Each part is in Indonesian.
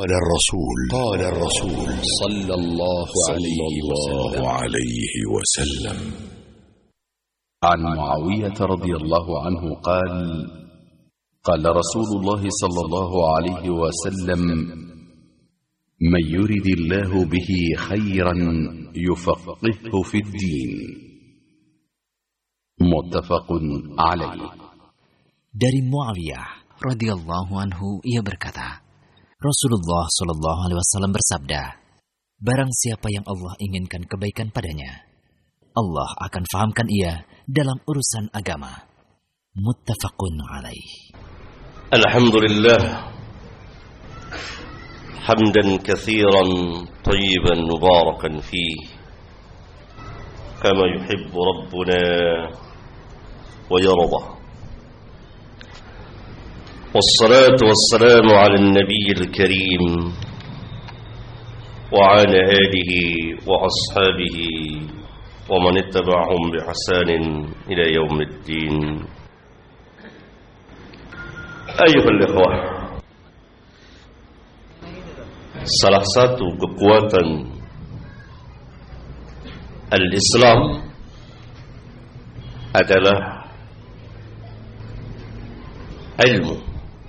قال الرسول صلى الله عليه وسلم عن معاوية رضي الله عنه قال قال رسول الله صلى الله عليه وسلم من يرد الله به خيرا يفقهه في الدين متفق عليه. Dari Muawiyah radhiyallahu anhu ia berkata, Rasulullah sallallahu alaihi wasallam bersabda, barang siapa yang Allah inginkan kebaikan padanya, Allah akan fahamkan ia dalam urusan agama. Muttafaqun alaih. Alhamdulillah hamdan katsiran tayyiban mubarakan fihi kama yuhibbu rabbuna wa yarda. والصلاة والسلام على النبي الكريم وعلى آله وأصحابه ومن اتبعهم بإحسان إلى يوم الدين. أيها الإخوة, salah satu kekuatan al-Islam adalah ilmu.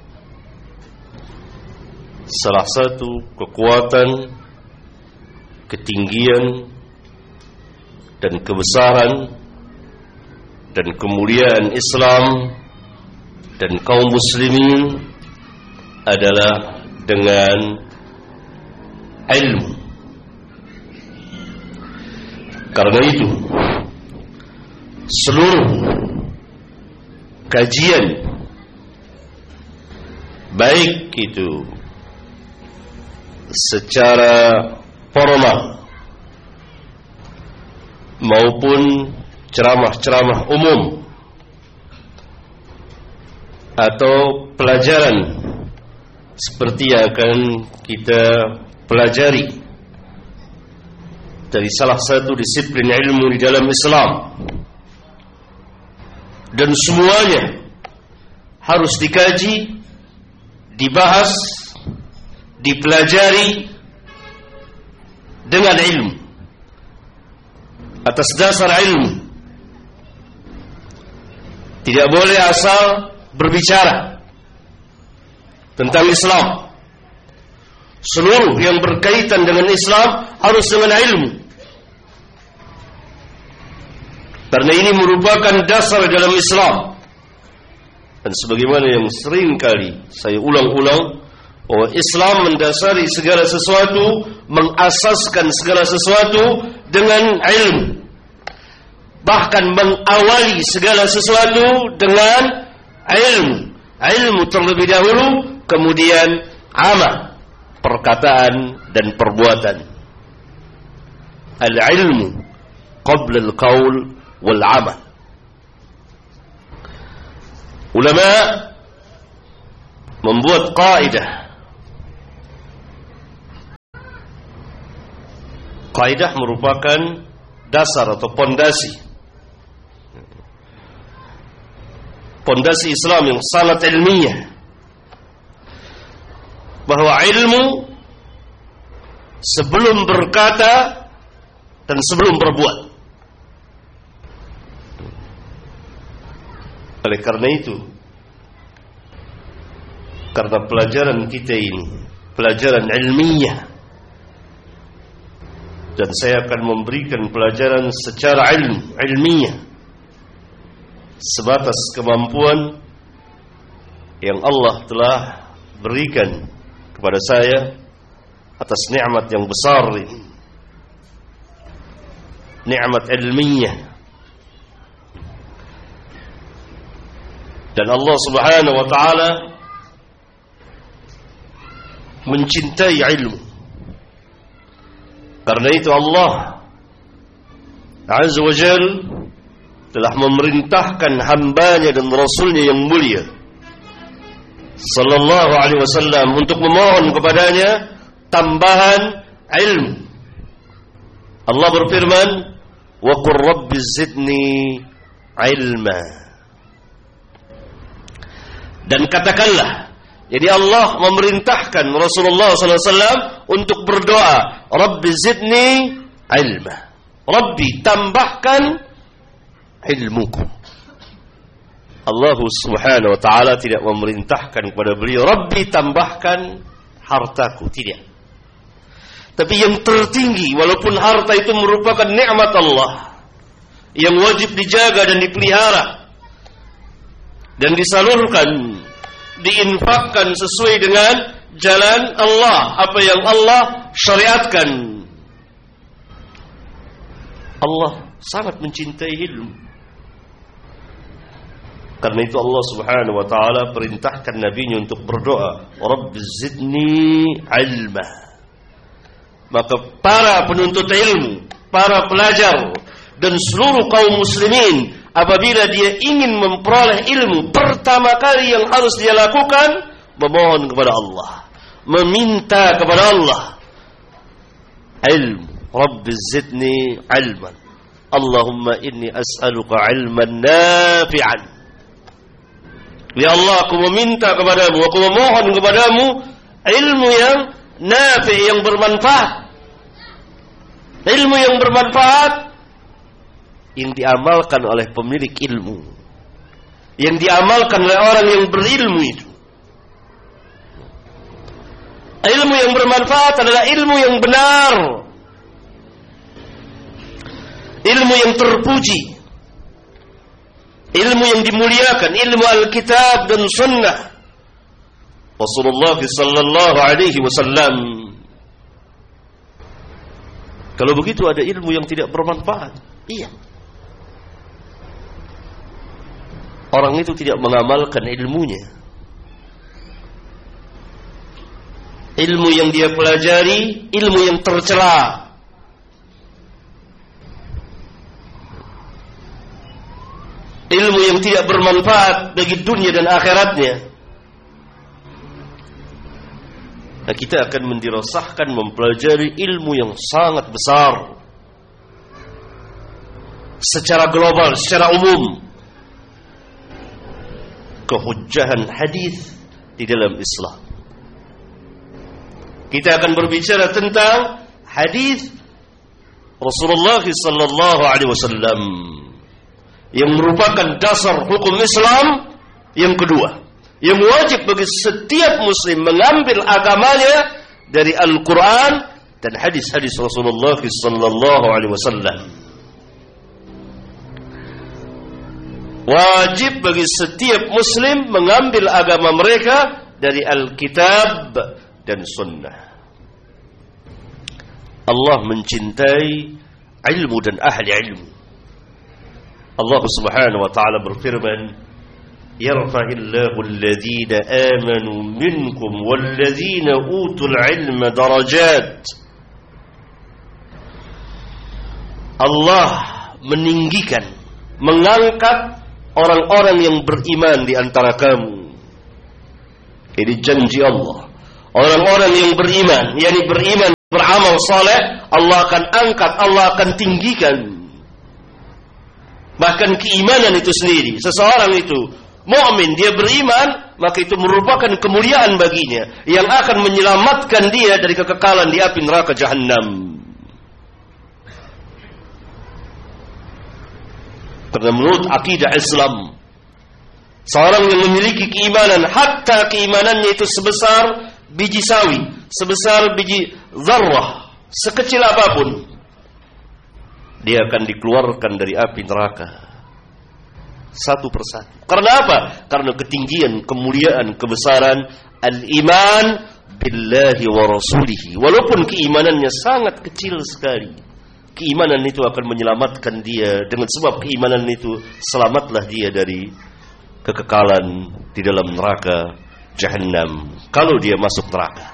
Salah satu kekuatan, ketinggian dan kebesaran dan kemuliaan Islam dan kaum muslimin adalah dengan ilmu. Karena itu seluruh kajian, baik itu secara formal maupun ceramah-ceramah umum atau pelajaran seperti yang akan kita pelajari dari salah satu disiplin ilmu di dalam Islam, dan semuanya harus dikaji, dibahas, dipelajari dengan ilmu, atas dasar ilmu. Tidak boleh asal berbicara tentang Islam. Seluruh yang berkaitan dengan Islam harus dengan ilmu, karena ini merupakan dasar dalam Islam. Dan sebagaimana yang sering kali saya ulang-ulang, bahwa Islam mendasari segala sesuatu, mengasaskan segala sesuatu dengan ilmu, bahkan mengawali segala sesuatu dengan ilmu. Ilmu terlebih dahulu, kemudian amal, perkataan dan perbuatan. Al-ilmu qabla al-qaul wal-amal. Ulama membuat kaidah. Kaidah merupakan dasar atau pondasi Islam yang sangat ilmiah, bahwa ilmu sebelum berkata dan sebelum berbuat. Oleh karena itu, karena pelajaran kita ini pelajaran ilmiah, dan saya akan memberikan pelajaran secara ilmiah sebatas kemampuan yang Allah telah berikan kepada saya atas nikmat yang besar ini, nikmat ilmiah. Dan Allah Subhanahu wa taala mencintai ilmu. Karena itu Allah Azza wa Jalla telah memerintahkan hambanya dan rasulnya yang mulia sallallahu alaihi wasallam untuk memohon kepadanya tambahan ilmu. Allah berfirman, wa qur rabbi zidni ilma. Dan katakanlah, Jadi Allah memerintahkan Rasulullah SAW untuk berdoa, Rabbi zidni ilma. Rabbi, tambahkan ilmuku. Allah Subhanahu wa ta'ala tidak memerintahkan kepada beliau, Rabbi tambahkan hartaku, tidak. Tapi yang tertinggi, walaupun harta itu merupakan nikmat Allah yang wajib dijaga dan dipelihara dan disalurkan, diinfakkan sesuai dengan jalan Allah, apa yang Allah syariatkan. Allah sangat mencintai ilmu. Karena itu Allah Subhanahu wa ta'ala perintahkan nabinya untuk berdoa, Rabbi zidni ilma. Maka para penuntut ilmu, para pelajar dan seluruh kaum muslimin, apabila dia ingin memperoleh ilmu, pertama kali yang harus dia lakukan, memohon kepada Allah, meminta kepada Allah ilmu. Rabbi zidni ilman. Allahumma inni as'aluka ilman nafi'an. Ya Allah, aku meminta kepadamu, aku memohon kepadamu ilmu yang nafi', yang bermanfaat. Ilmu yang bermanfaat yang diamalkan oleh pemilik ilmu, yang diamalkan oleh orang yang berilmu itu. Ilmu yang bermanfaat adalah ilmu yang benar, ilmu yang terpuji, ilmu yang dimuliakan, ilmu Alkitab dan Sunnah Rasulullah sallallahu alaihi wasallam. Kalau begitu ada ilmu yang tidak bermanfaat, iya, orang itu tidak mengamalkan ilmunya. Ilmu yang dia pelajari, ilmu yang tercela. Ilmu yang tidak bermanfaat bagi dunia dan akhiratnya. Nah, kita akan mendirasahkan, mempelajari ilmu yang sangat besar secara global, secara umum. Kehujjahan hadis di dalam Islam. Kita akan berbicara tentang hadis Rasulullah sallallahu alaihi wasallam yang merupakan dasar hukum Islam yang kedua, yang wajib bagi setiap muslim mengambil agamanya dari Al-Quran dan hadis-hadis Rasulullah sallallahu alaihi wasallam. Wajib bagi setiap muslim mengambil agama mereka dari Alkitab dan Sunnah. Allah mencintai ilmu dan ahli ilmu. Allah Subhanahu wa ta'ala berfirman, yarfa'illahu alladhina amanu minkum walladhina utul ilma darajat. Allah meninggikan, mengangkat orang-orang yang beriman di antara kamu. Ini janji Allah. Orang-orang yang beriman, yakni beriman, beramal saleh, Allah akan angkat, Allah akan tinggikan. Bahkan keimanan itu sendiri, seseorang itu mukmin, dia beriman, maka itu merupakan kemuliaan baginya yang akan menyelamatkan dia dari kekekalan di api neraka Jahannam. Karena menurut akidah Islam, seorang yang memiliki keimanan, hatta keimanannya itu sebesar biji sawi, sebesar biji zarrah, sekecil apapun, dia akan dikeluarkan dari api neraka satu persatu. Karena apa? Karena ketinggian, kemuliaan, kebesaran al-iman billahi wa rasulihi. Walaupun keimanannya sangat kecil sekali, keimanan itu akan menyelamatkan dia. Dengan sebab keimanan itu, selamatlah dia dari kekekalan di dalam neraka Jahannam kalau dia masuk neraka.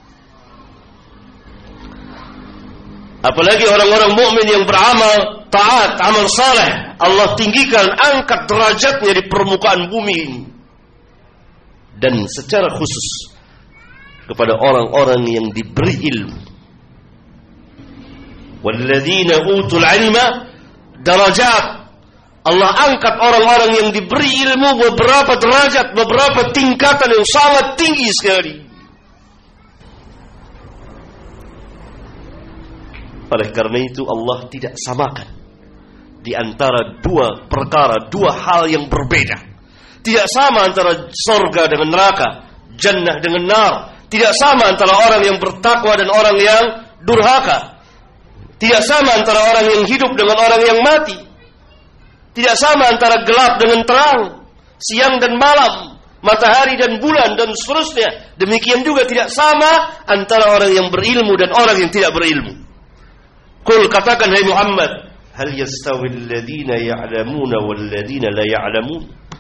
Apalagi orang-orang mukmin yang beramal taat, amal saleh, Allah tinggikan, angkat derajatnya di permukaan bumi ini. Dan secara khusus kepada orang-orang yang diberi ilmu. Walladzina utul ilma darajat. Allah angkat orang-orang yang diberi ilmu beberapa derajat, beberapa tingkatan yang sangat tinggi sekali. Oleh karena itu Allah tidak samakan di antara dua perkara, dua hal yang berbeda. Tidak sama antara surga dengan neraka, jannah dengan nar. Tidak sama antara orang yang bertakwa dan orang yang durhaka. Tidak sama antara orang yang hidup dengan orang yang mati. Tidak sama antara gelap dengan terang, siang dan malam, matahari dan bulan dan seterusnya. Demikian juga tidak sama antara orang yang berilmu dan orang yang tidak berilmu. Qul, katakan hai Muhammad, hal yastawi alladhina ya'lamuna wal ladhina la ya'lamun?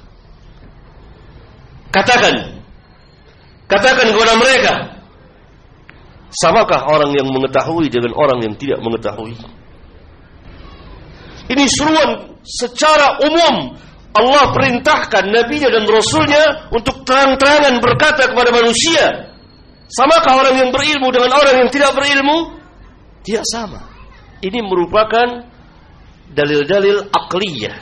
Katakan kepada mereka, samakah orang yang mengetahui dengan orang yang tidak mengetahui? Ini seruan secara umum. Allah perintahkan Nabi-Nya dan Rasul-Nya untuk terang-terangan berkata kepada manusia, samakah orang yang berilmu dengan orang yang tidak berilmu? Tidak sama. Ini merupakan dalil-dalil aqliyah.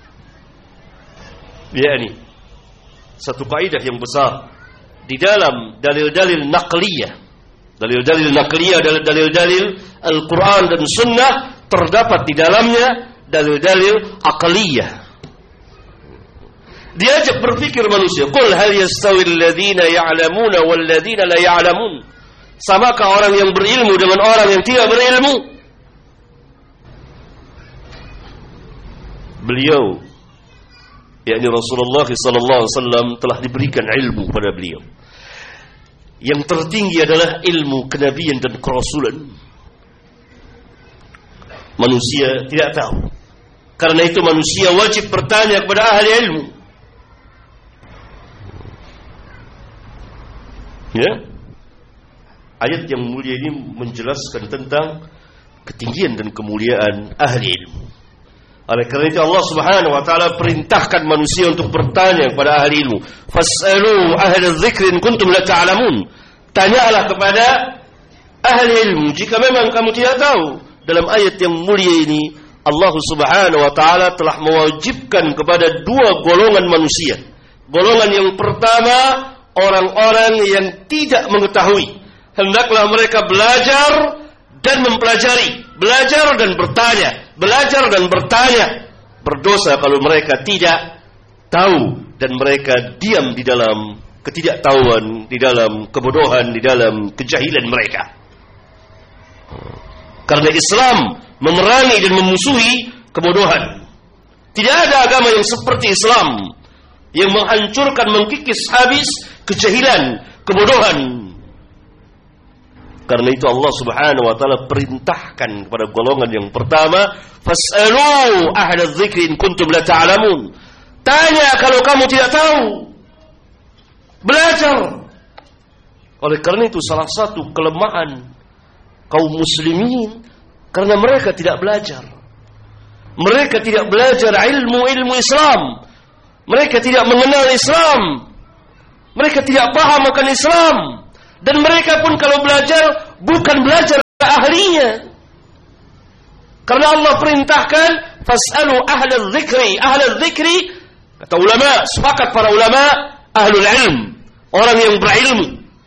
Yakni satu kaidah yang besar di dalam dalil-dalil naqliyah. Dalil-dalil naqliyah adalah dalil-dalil Al-Quran dan Sunnah, terdapat di dalamnya dalil-dalil aqliyah. Diajak berpikir manusia. Qul hal yastawi alladhina ya'lamuna wal ladhina la ya'lamun? Samakah orang yang berilmu dengan orang yang tidak berilmu? Beliau, yakni Rasulullah sallallahu alaihi wasallam, telah diberikan ilmu pada beliau. Yang tertinggi adalah ilmu kenabian dan kerasulan. Manusia tidak tahu. Karena itu manusia wajib bertanya kepada ahli ilmu. Ya? Ayat yang mulia ini menjelaskan tentang ketinggian dan kemuliaan ahli ilmu. Oleh karena itu Allah Subhanahu wa taala perintahkan manusia untuk bertanya kepada ahli ilmu. Fas'alu ahla dzikri in kuntum la ta'lamun. Tanyalah kepada ahli ilmu jika memang kamu tidak tahu. Dalam ayat yang mulia ini Allah Subhanahu wa taala telah mewajibkan kepada dua golongan manusia. Golongan yang pertama, orang-orang yang tidak mengetahui. Hendaklah mereka belajar dan mempelajari, belajar dan bertanya, belajar dan bertanya. Berdosa kalau mereka tidak tahu dan mereka diam di dalam ketidaktahuan, di dalam kebodohan, di dalam kejahilan mereka. Karena Islam memerangi dan memusuhi kebodohan. Tidak ada agama yang seperti Islam yang menghancurkan, mengkikis habis kejahilan, kebodohan. Karena itu Allah Subhanahu wa taala perintahkan kepada golongan yang pertama, fas'alu ahla dzikri in kuntum la ta'lamun. Tanya kalau kamu tidak tahu. Belajar. Oleh karena itu salah satu kelemahan kaum muslimin karena mereka tidak belajar. Mereka tidak belajar ilmu Islam. Mereka tidak mengenal Islam. Mereka tidak paham akan Islam. Dan mereka pun kalau belajar, bukan belajar ahlinya. Karena Allah perintahkan, fas'alu ahla dzikri. Ahla dzikri, kata ulama, sepakat para ulama, ahlul ilm, orang yang berilmu.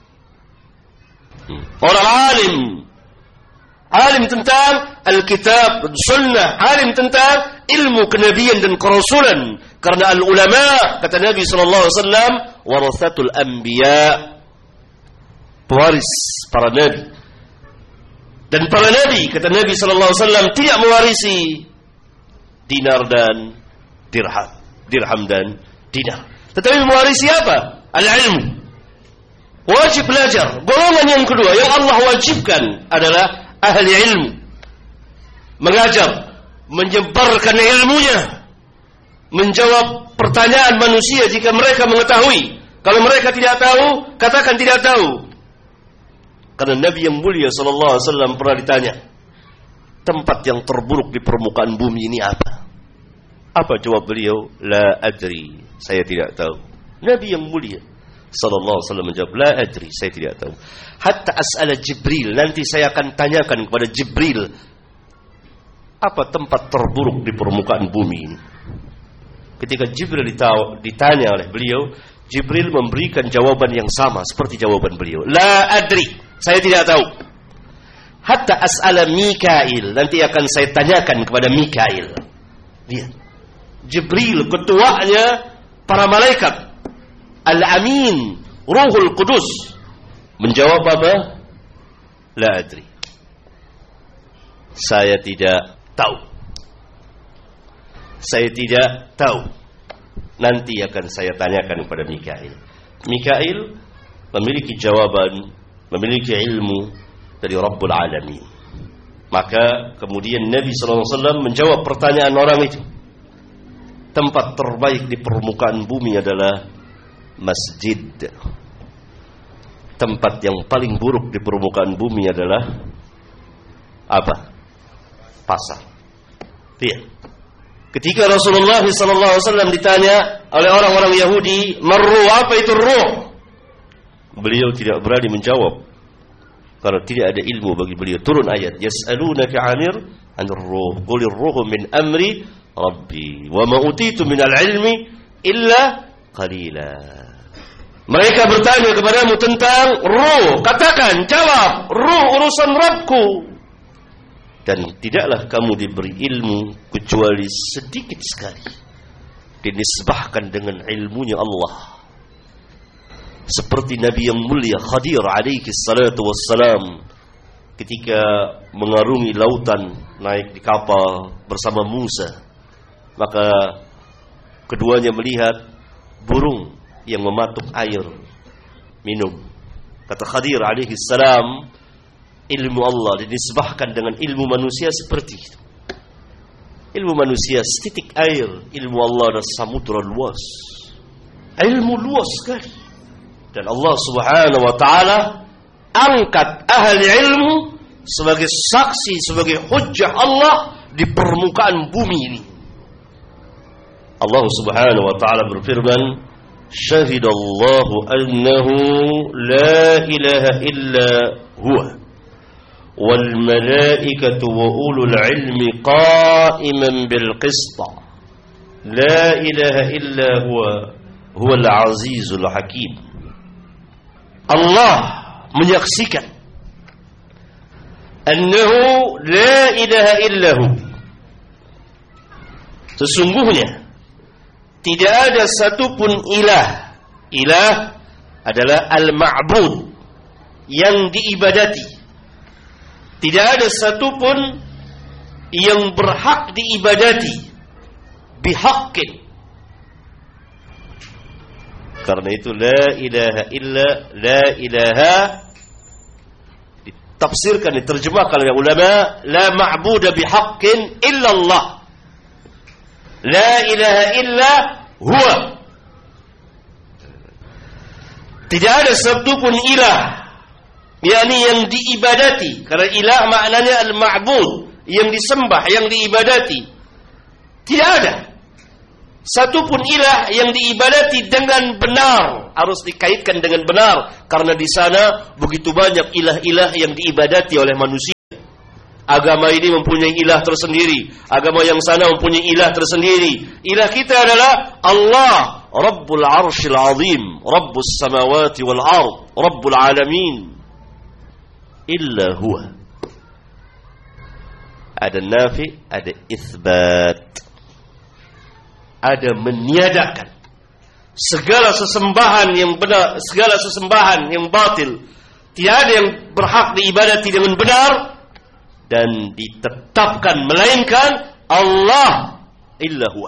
Orang alim. Alim tentang Alkitab dan Sunnah. Alim tentang ilmu kenabian dan kerasulan. Karena al-ulama, kata Nabi SAW, warathatul anbiya, pewaris para nabi. Dan para nabi, kata Nabi SAW, tidak mewarisi dinar dan dirham. Dirham dan dinar. Tetapi mewarisi apa? Al-ilmu. Wajib belajar. Golongan yang kedua yang Allah wajibkan adalah ahli ilmu. Mengajar, menyebarkan ilmunya, menjawab pertanyaan manusia jika mereka mengetahui. Kalau mereka tidak tahu, katakan tidak tahu. Karena Nabi yang mulia sallallahu alaihi wasallam pernah ditanya, tempat yang terburuk di permukaan bumi ini apa? Apa jawab beliau? La adri, saya tidak tahu. Nabi yang mulia sallallahu alaihi wasallam menjawab, la adri, saya tidak tahu. Hatta as'ala Jibril, nanti saya akan tanyakan kepada Jibril, apa tempat terburuk di permukaan bumi ini? Ketika Jibril ditanya oleh beliau, Jibril memberikan jawaban yang sama seperti jawaban beliau. La adri, saya tidak tahu. Hatta as'ala Mikail, nanti akan saya tanyakan kepada Mikail. Lihat, Jibril ketuanya para malaikat, Al-Amin, Ruhul Qudus, menjawab apa? La adri, saya tidak tahu. Saya tidak tahu. Nanti akan saya tanyakan kepada Mikail. Mikail memiliki jawaban, memiliki ilmu dari Rabbul Alamin. Maka kemudian Nabi SAW menjawab pertanyaan orang itu. Tempat terbaik di permukaan bumi adalah masjid. Tempat yang paling buruk di permukaan bumi adalah apa? Pasar. Lihat. Ketika Rasulullah SAW ditanya oleh orang-orang Yahudi, "Marruh, apa itu ruh?" Beliau tidak berani menjawab karena tidak ada ilmu bagi beliau. Turun ayat, "Yas'alunaka 'anir ruh, qulir ruhu min amri rabbi, wa ma utitu minal ilmi illa qalila." Mereka bertanya kepadamu tentang ruh, katakan, jawab, ruh urusan Rabbku. Dan tidaklah kamu diberi ilmu kecuali sedikit sekali, dinisbahkan dengan ilmunya Allah. Seperti Nabi yang mulia Khadir alaihi salatu wassalam, ketika mengarungi lautan naik di kapal bersama Musa, maka keduanya melihat burung yang mematuk air minum. Kata Khadir alaihi salam, ilmu Allah dinisbahkan dengan ilmu manusia seperti itu. Ilmu manusia setitik air, ilmu Allah adalah samudra luas. Ilmu luas sekali. Dan Allah Subhanahu wa taala angkat ahli ilmu sebagai saksi, sebagai hujjah Allah di permukaan bumi ini. Allah Subhanahu wa taala berfirman, "Syahidallahu annahu la ilaha illa huwa wal malaikatu wa ulul ilmi qa'iman bil qist. La ilaha illa huwal azizul hakim." Allah menyaksikan annahu la ilaha illahu, sesungguhnya tidak ada satupun ilah. Ilah adalah al-ma'bud, yang diibadati. Tidak ada satupun yang berhak diibadati bihaqqin. Karena itu la ilaha illa, la ilaha ditafsirkan, diterjemahkan oleh ulama, la ma'buda bihaqqin illa Allah. La ilaha illa huwa. Tidak ada satupun ilah, yakni yang diibadati. Karena ilah maknanya al-ma'bud, yang disembah, yang diibadati. Tidak ada satupun ilah yang diibadati dengan benar. Harus dikaitkan dengan benar, karena di sana begitu banyak ilah-ilah yang diibadati oleh manusia. Agama ini mempunyai ilah tersendiri, agama yang sana mempunyai ilah tersendiri. Ilah kita adalah Allah, Rabbul Arshil Azim, Rabbus Samawati wal Ard, Rabbul Alamin. Illa huwa. Ada nafi, ada itsbat. Ada meniadakan segala sesembahan yang benar, segala sesembahan yang batil. Tidak ada yang berhak diibadati dengan benar, dan ditetapkan melainkan Allah illa huwa.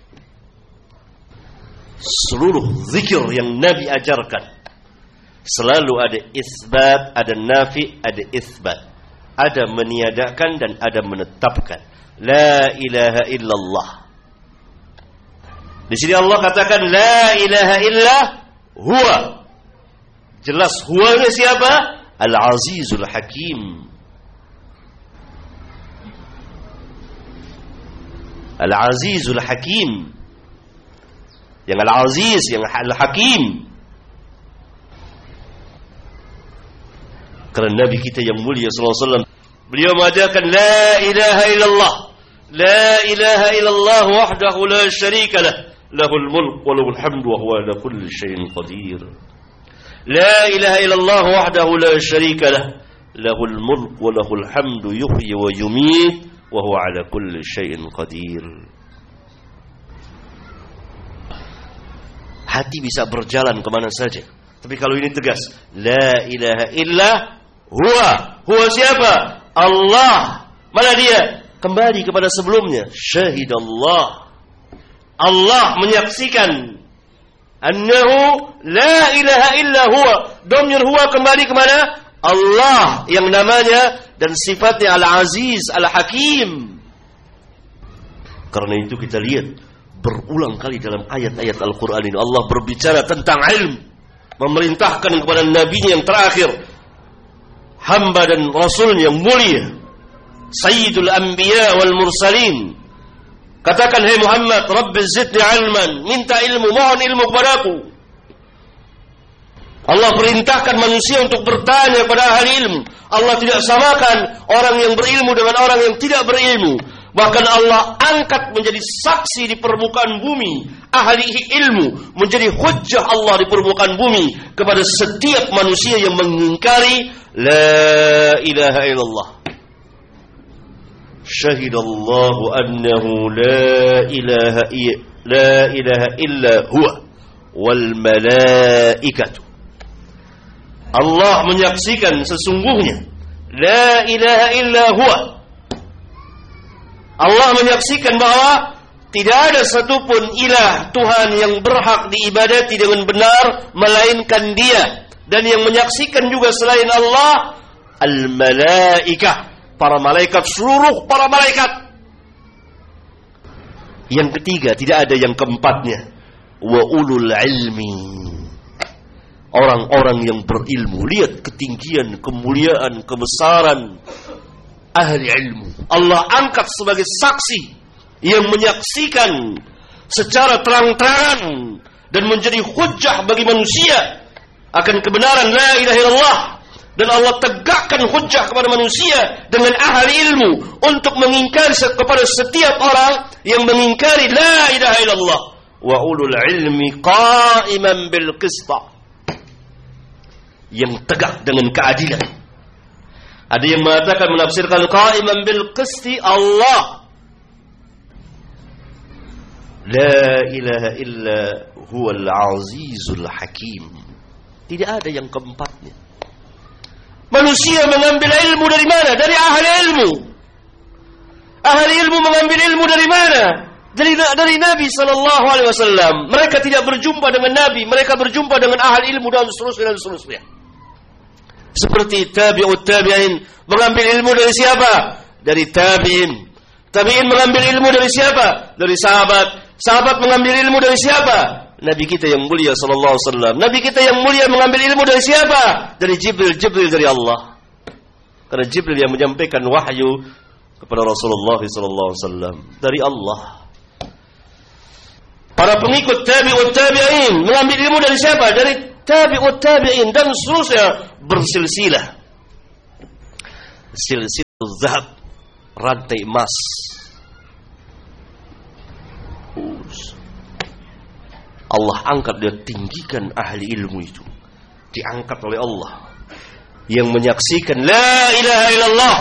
Seluruh zikir yang Nabi ajarkan selalu ada isbat, ada nafi, ada isbat. Ada meniadakan dan ada menetapkan. La ilaha illallah. Di sini Allah katakan la ilaha illa huwa. Jelas huwanya siapa? Al-Azizul Hakim. Al-Azizul Hakim. Yang Al-Aziz, yang Al-Hakim. Karena Nabi kita yang mulia sallallahu alaihi wasallam, beliau mengajarkan la ilaha illallah. La ilaha illallah wahdahu la syarika lah, lahul mulk wa lahul hamdu wa huwa ala kulli syai'in qadir. La ilaha illallah wahdahu la syarika lah, lahul mulk wa lahul hamdu yuhyi wa yumiit wa huwa ala kulli syai'in qadir. Hati bisa berjalan kemana saja, tapi kalau ini tegas, la ilaha illa huwa. Huwa siapa? Allah. Mana dia? Kembali kepada sebelumnya. Syahidallah, Allah menyaksikan. Annahu la ilaha illa huwa. Domir huwa kembali kemana? Allah yang namanya dan sifatnya Al-Aziz, Al-Hakim. Karena itu kita lihat berulang kali dalam ayat-ayat Al-Quran ini Allah berbicara tentang ilmu, memerintahkan kepada nabinya yang terakhir, hamba dan rasulnya yang mulia, Sayyidul Anbiya wal Mursalin. Katakan, hai Muhammad, Rabbi zidni ilman, minta ilmu, mohon ilmu kepadaku. Allah perintahkan manusia untuk bertanya kepada ahli ilmu. Allah tidak samakan orang yang berilmu dengan orang yang tidak berilmu. Bahkan Allah angkat menjadi saksi di permukaan bumi ahli ilmu, menjadi hujjah Allah di permukaan bumi kepada setiap manusia yang mengingkari la ilaha illallah. Syahidallahu annahu la ilaha illa huwa wal malaikatu. Allah menyaksikan sesungguhnya la ilaha illa huwa. Allah menyaksikan bahwa tidak ada satupun ilah Tuhan yang berhak diibadati dengan benar melainkan Dia, dan yang menyaksikan juga selain Allah al-malaikah, para malaikat, seluruh para malaikat. Yang ketiga, tidak ada yang keempatnya, wa ulul ilmi, orang-orang yang berilmu. Lihat ketinggian, kemuliaan, kebesaran ahli ilmu. Allah angkat sebagai saksi yang menyaksikan secara terang-terangan dan menjadi hujjah bagi manusia akan kebenaran la ilaha illallah. Dan Allah tegakkan hujjah kepada manusia dengan ahli ilmu untuk mengingkari kepada setiap orang yang mengingkari la ilaha illallah. Wa ulul ilmi qa'iman bil qista, yang tegak dengan keadilan. Ada yang mengatakan, menafsirkan qa'iman bil qisti Allah, la ilaha illa huwal azizul hakim. Tidak ada yang keempatnya. Manusia mengambil ilmu dari mana? Dari ahli ilmu. Ahli ilmu mengambil ilmu dari mana? Dari Nabi SAW. Mereka tidak berjumpa dengan Nabi, mereka berjumpa dengan ahli ilmu dan seterusnya. Seperti tabi'ut tabi'in mengambil ilmu dari siapa? Dari tabi'in. Tabi'in mengambil ilmu dari siapa? Dari sahabat. Sahabat mengambil ilmu dari siapa? Nabi kita yang mulia sallallahu alaihi wasallam. Nabi kita yang mulia mengambil ilmu dari siapa? Dari Jibril. Jibril dari Allah. Karena Jibril yang menyampaikan wahyu kepada Rasulullah sallallahu alaihi wasallam dari Allah. Para pengikut tabi'ut tabi'in mengambil ilmu dari siapa? Dari tabi'ut tabi'in dan seterusnya, bersilsilah. Silsilah zahab, rantai emas. Allah angkat dan tinggikan ahli ilmu itu. Diangkat oleh Allah yang menyaksikan la ilaha illallah.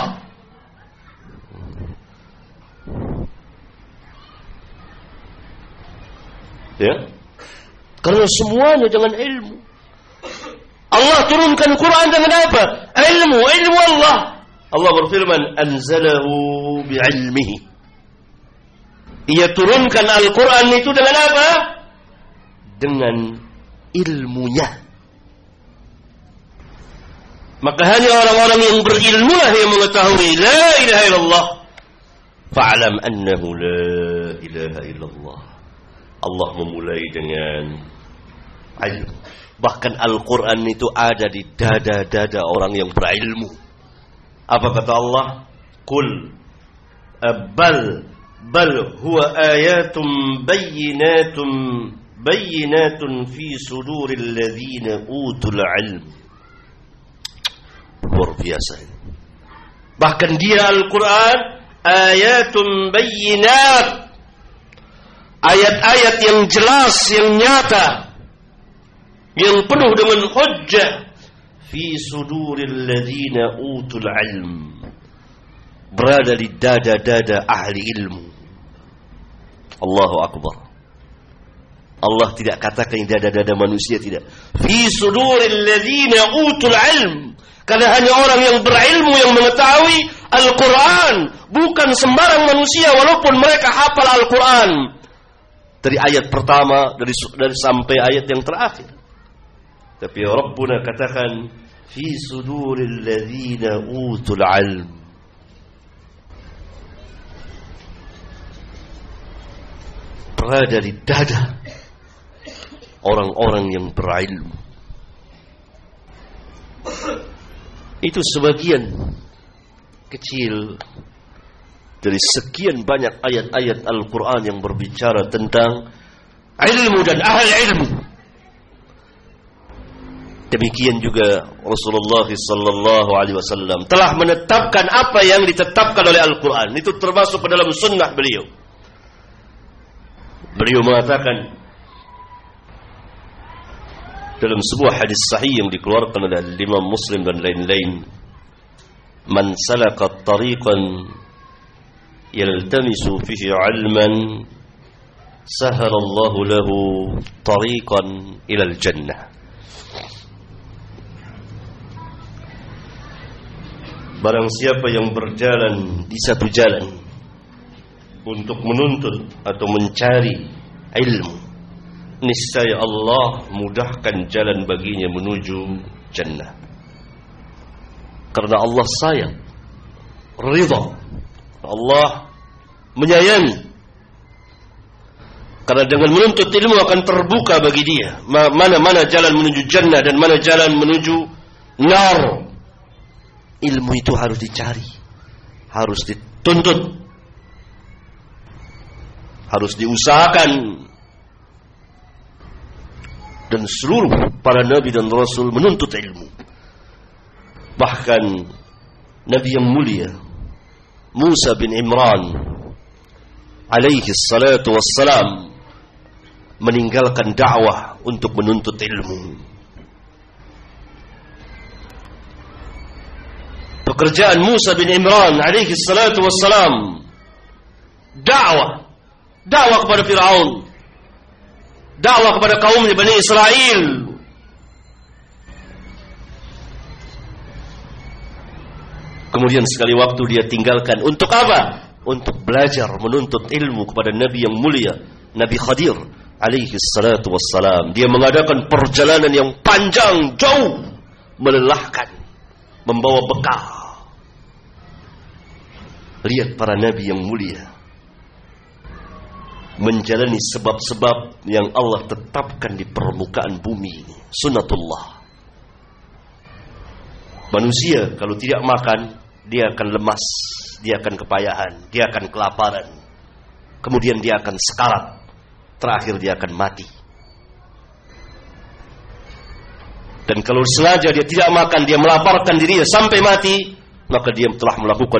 Ya. Karena semuanya dengan ilmu. Allah turunkan Quran dengan apa? Ilmu Allah. Allah berfirman, anzalahu bi'ilmihi. Ia turunkan Al-Quran itu dengan apa? Dengan ilmunya. Maka hanya orang-orang yang berilmu lah yang mengetahui la ilaha illallah. Fa'alam annahu la ilaha illallah. Allah memulai dengan ilmu. Bahkan Al-Quran itu ada di dada-dada orang yang berilmu. Apa kata Allah? Qul bal huwa ayatum bayyinatun fi suduril ladzina utul ilm. Luar biasa ini. Bahkan dia Al-Quran ayatun bayyinat, ayat-ayat yang jelas, yang nyata, yang penuh dengan hujjah, fi suduril ladzina utul ilm, berada di dada-dada ahli ilmu. Allahu akbar. Allah tidak katakan di dada-dada manusia, tidak. Fi suduril ladzina utul ilm, karena hanya orang yang berilmu yang mengetahui Al-Quran, bukan sembarang manusia walaupun mereka hafal Al-Quran dari ayat pertama dari sampai ayat yang terakhir. Tapi Rabbuna katakan fi suduril ladzina utul ilm, berada di dada orang-orang yang berilmu. Itu sebagian kecil dari sekian banyak ayat-ayat Al-Quran yang berbicara tentang ilmu dan ahli ilmu. Demikian juga Rasulullah sallallahu alaihi wasallam telah menetapkan apa yang ditetapkan oleh Al-Quran. Itu termasuk ke dalam sunnah beliau. Beliau mengatakan dalam sebuah hadis sahih yang dikeluarkan oleh Imam Muslim dan lain-lain, man salaka tariqan yaltamisu fihi ilman sahalallahu lahu tariqan ilal jannah. Barang siapa yang berjalan di satu jalan untuk menuntut atau mencari ilmu, niscaya Allah mudahkan jalan baginya menuju jannah. Karena Allah sayang, ridha, Allah menyayangi. Karena dengan menuntut ilmu akan terbuka bagi dia mana jalan menuju jannah dan mana jalan menuju nar. Ilmu itu harus dicari, harus dituntut, harus diusahakan. Dan seluruh para nabi dan rasul menuntut ilmu. Bahkan Nabi yang mulia Musa bin Imran alaihi salatu wassalam meninggalkan dakwah untuk menuntut ilmu. Pekerjaan Musa bin Imran alaihi salatu wassalam dakwah kepada Firaun, dakwah kepada kaumnya Bani Israel. Kemudian sekali waktu dia tinggalkan. Untuk apa? Untuk belajar menuntut ilmu kepada Nabi yang mulia, Nabi Khadir alaihi salatu wassalam. Dia mengadakan perjalanan yang panjang, jauh, melelahkan, membawa bekal. Lihat para Nabi yang mulia menjalani sebab-sebab yang Allah tetapkan di permukaan bumi ini. Sunnatullah. Manusia kalau tidak makan, dia akan lemas, dia akan kepayahan, dia akan kelaparan. Kemudian dia akan sekarat. Terakhir dia akan mati. Dan kalau sengaja dia tidak makan, dia melaparkan dirinya sampai mati, maka dia telah melakukan